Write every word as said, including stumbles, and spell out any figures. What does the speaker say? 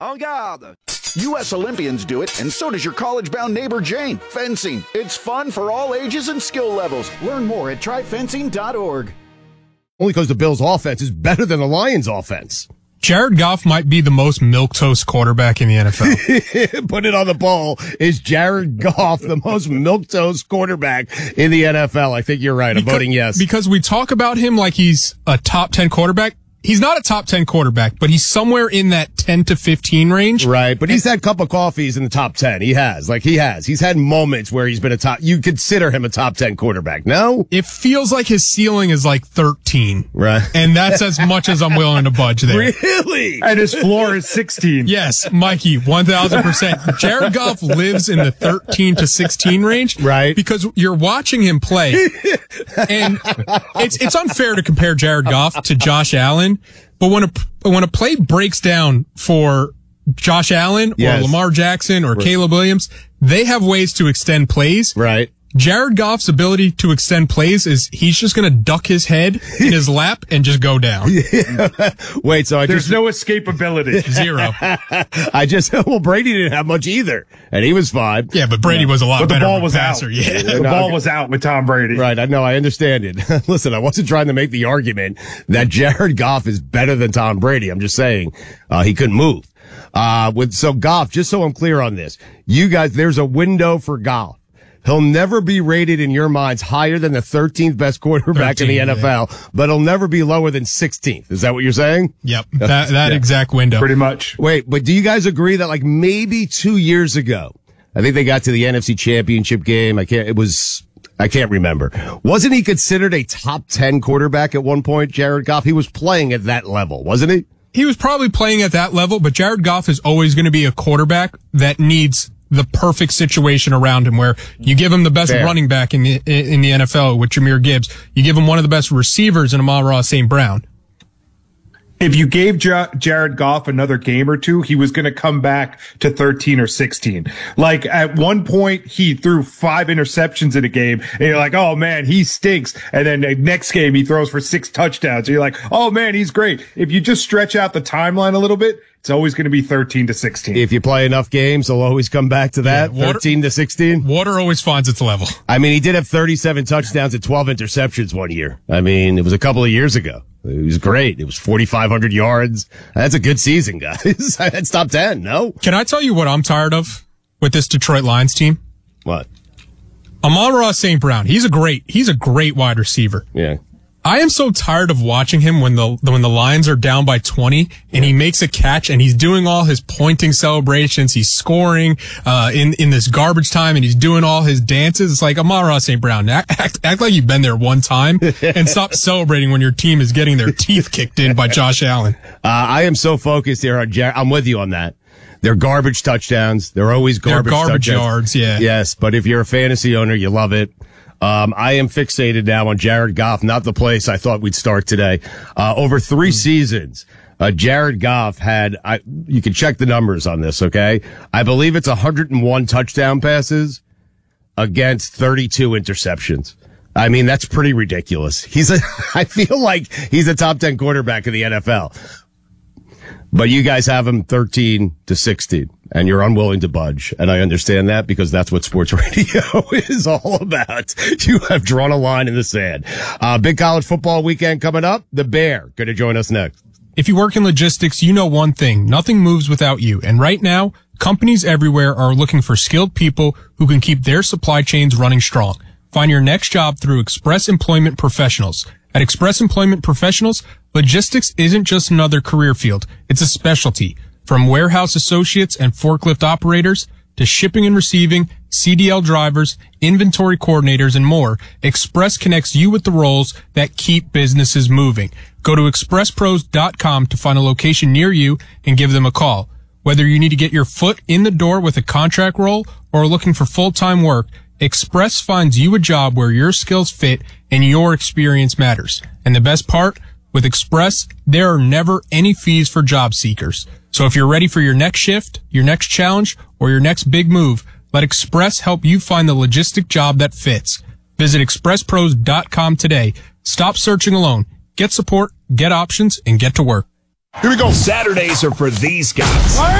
En garde! U S Olympians do it, and so does your college-bound neighbor Jane. Fencing. It's fun for all ages and skill levels. Learn more at try fencing dot org. Only because the Bills' offense is better than the Lions' offense. Jared Goff might be the most milquetoast quarterback in the N F L. Put it on the ball. Is Jared Goff the most milquetoast quarterback in the N F L? I think you're right. I'm because, voting yes. Because we talk about him like he's a top ten quarterback. He's not a top ten quarterback, but he's somewhere in that ten to fifteen range. Right, but he's had cup of coffees in the top ten. He has. Like, he has. He's had moments where he's been a top, you consider him a top ten quarterback, no? It feels like his ceiling is like thirteen. Right. And that's as much as I'm willing to budge there. Really? And his floor is sixteen. Yes, Mikey, one thousand percent. Jared Goff lives in the thirteen to sixteen range. Right. Because you're watching him play. And it's, it's unfair to compare Jared Goff to Josh Allen. But when a, when a play breaks down for Josh Allen or yes. Lamar Jackson or right. Caleb Williams, they have ways to extend plays. Right. Jared Goff's ability to extend plays is he's just going to duck his head in his lap and just go down. Yeah. Wait, so I There's just... no escapability. Zero. I just... Well, Brady didn't have much either, and he was fine. Yeah, but Brady was a lot but better. the ball was passer. out. Yeah. The ball was out with Tom Brady. Right, I know, I understand it. Listen, I wasn't trying to make the argument that Jared Goff is better than Tom Brady. I'm just saying uh, he couldn't move. Uh, with so Goff, just so I'm clear on this, you guys, there's a window for Goff. He'll never be rated in your minds higher than the thirteenth best quarterback thirteen, in the N F L, yeah. But he'll never be lower than sixteenth. Is that what you're saying? Yep. That, that yeah. exact window. Pretty much. Wait, but do you guys agree that like maybe two years ago, I think they got to the N F C Championship game. I can't, it was, I can't remember. Wasn't he considered a top ten quarterback at one point, Jared Goff? He was playing at that level, wasn't he? He was probably playing at that level, but Jared Goff is always going to be a quarterback that needs the perfect situation around him, where you give him the best Fair. running back in the in the N F L with Jahmyr Gibbs. You give him one of the best receivers in Amon-Ra Saint Brown. If you gave J- Jared Goff another game or two, he was going to come back to thirteen or sixteen. Like at one point, he threw five interceptions in a game, and you're like, "Oh man, he stinks." And then the next game, he throws for six touchdowns. And you're like, "Oh man, he's great." If you just stretch out the timeline a little bit, it's always going to be thirteen to sixteen. If you play enough games, he'll always come back to that, yeah, water, thirteen to sixteen. Water always finds its level. I mean, he did have thirty-seven touchdowns and twelve interceptions one year. I mean, it was a couple of years ago. It was great. It was forty-five hundred yards. That's a good season, guys. That's top ten, no? Can I tell you what I'm tired of with this Detroit Lions team? What? Amon-Ra Saint Brown. He's a great, he's a great wide receiver. Yeah. I am so tired of watching him when the when the Lions are down by twenty and he makes a catch and he's doing all his pointing celebrations. He's scoring uh in in this garbage time and he's doing all his dances. It's like, Amon-Ra Saint Brown, act, act, act like you've been there one time and stop celebrating when your team is getting their teeth kicked in by Josh Allen. Uh, I am so focused here on Jared. I'm with you on that. They're garbage touchdowns. They're always garbage, They're garbage touchdowns. yards. Yeah. Yes, but if you're a fantasy owner, you love it. Um, I am fixated now on Jared Goff, not the place I thought we'd start today. Uh, over three mm. seasons, uh, Jared Goff had, I, you can check the numbers on this, okay? I believe it's one hundred one touchdown passes against thirty-two interceptions. I mean, that's pretty ridiculous. He's a, I feel like he's a top ten quarterback in the N F L. But you guys have him thirteen to sixteen, and you're unwilling to budge. And I understand that because that's what sports radio is all about. You have drawn a line in the sand. Uh, big college football weekend coming up. The Bear going to join us next. If you work in logistics, you know one thing. Nothing moves without you. And right now, companies everywhere are looking for skilled people who can keep their supply chains running strong. Find your next job through Express Employment Professionals. At Express Employment Professionals, logistics isn't just another career field. It's a specialty. From warehouse associates and forklift operators to shipping and receiving, C D L drivers, inventory coordinators, and more, Express connects you with the roles that keep businesses moving. Go to express pros dot com to find a location near you and give them a call. Whether you need to get your foot in the door with a contract role or are looking for full-time work, Express finds you a job where your skills fit and your experience matters. And the best part, with Express, there are never any fees for job seekers. So if you're ready for your next shift, your next challenge, or your next big move, let Express help you find the logistic job that fits. Visit express pros dot com today. Stop searching alone. Get support, get options, and get to work. Here we go. Saturdays are for these guys.